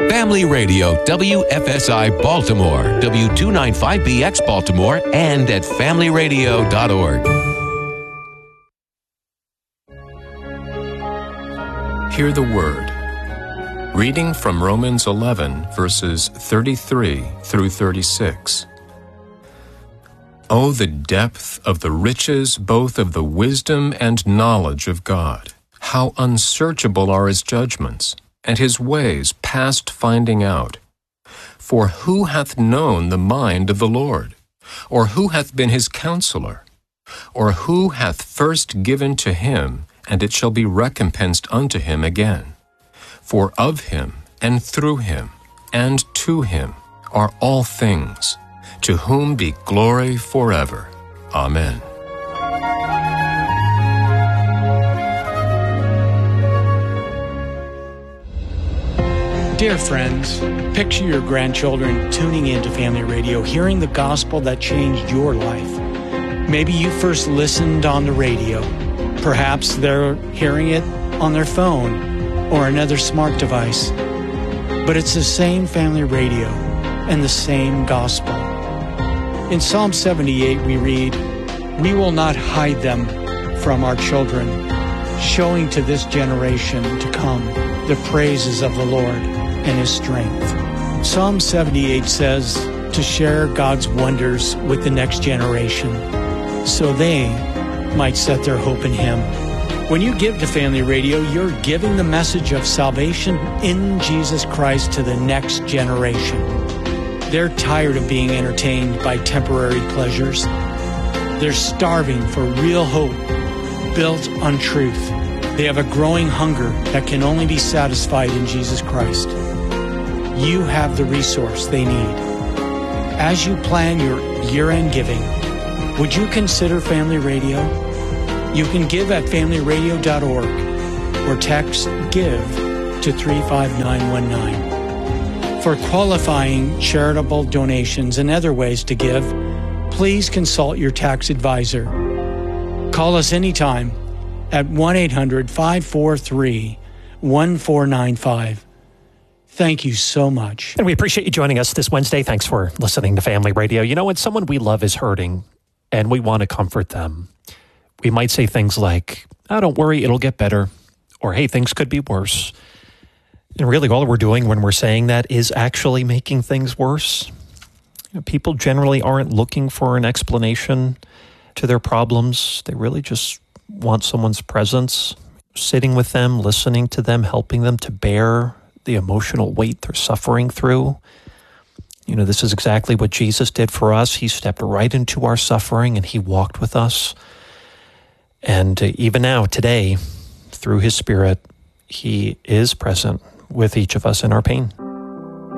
Family Radio, WFSI Baltimore, W295BX Baltimore, and at familyradio.org. Hear the Word. Reading from Romans 11, verses 33 through 36. Oh, the depth of the riches both of the wisdom and knowledge of God! How unsearchable are His judgments, and His ways past finding out. For who hath known the mind of the Lord? Or who hath been His counselor? Or who hath first given to Him, and it shall be recompensed unto Him again? For of Him, and through Him, and to Him are all things, to whom be glory forever. Amen. Dear friends, picture your grandchildren tuning into Family Radio, hearing the gospel that changed your life. Maybe you first listened on the radio. Perhaps they're hearing it on their phone or another smart device. But it's the same Family Radio and the same gospel. In Psalm 78 we read, "We will not hide them from our children, showing to this generation to come the praises of the Lord and His strength." Psalm 78 says to share God's wonders with the next generation so they might set their hope in Him. When you give to Family Radio, you're giving the message of salvation in Jesus Christ to the next generation. They're tired of being entertained by temporary pleasures. They're starving for real hope built on truth. They have a growing hunger that can only be satisfied in Jesus Christ. You have the resource they need. As you plan your year-end giving, would you consider Family Radio? You can give at familyradio.org or text GIVE to 35919. For qualifying charitable donations and other ways to give, please consult your tax advisor. Call us anytime at 1-800-543-1495. Thank you so much. And we appreciate you joining us this Wednesday. Thanks for listening to Family Radio. You know, when someone we love is hurting and we want to comfort them, we might say things like, "Oh, don't worry, it'll get better," or "Hey, things could be worse." And really all we're doing when we're saying that is actually making things worse. You know, people generally aren't looking for an explanation to their problems. They really just want someone's presence, sitting with them, listening to them, helping them to bear the emotional weight they're suffering through. You know, this is exactly what Jesus did for us. He stepped right into our suffering and He walked with us. And even now, today, through His Spirit, He is present with each of us in our pain.